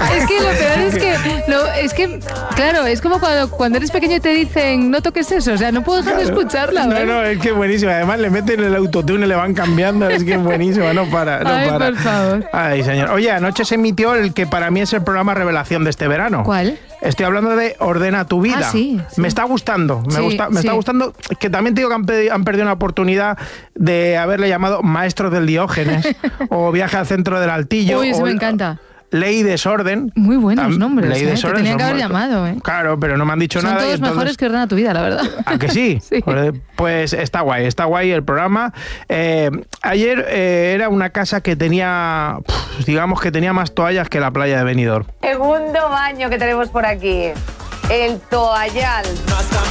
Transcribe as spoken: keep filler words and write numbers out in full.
Es que lo peor es que, lo, es que, claro, es como cuando, cuando eres pequeño y te dicen, no toques eso, o sea, no puedo dejar de escucharla. No, ¿vale? no, es que es buenísima. Además le meten el autotune y le van cambiando, es que es buenísima, no para, no Ay, para. por favor. Ay, señor. Oye, anoche se emitió el que para mí es el programa revelación de este verano. ¿Cuál? Estoy hablando de Ordena tu vida. Ah, sí, sí. Me está gustando, me, Sí, gusta, me sí. está gustando, que también te digo que han, pedi- han perdido una oportunidad de haberle llamado Maestros del Diógenes o Viaje al centro del Altillo. Uy, eso o, me encanta. Ley y Desorden. Muy buenos Tam- nombres, Ley y ¿eh? Te Desorden tenían son que haber muertos. llamado, ¿eh? Claro, pero no me han dicho Son nada. y todos entonces- mejores que Ordena tu vida, la verdad. ¿A que sí? Sí. Pues está guay, está guay el programa. Eh, ayer eh, era una casa que tenía, pf, digamos que tenía más toallas que la playa de Benidorm. Segundo baño que tenemos por aquí. El toallal.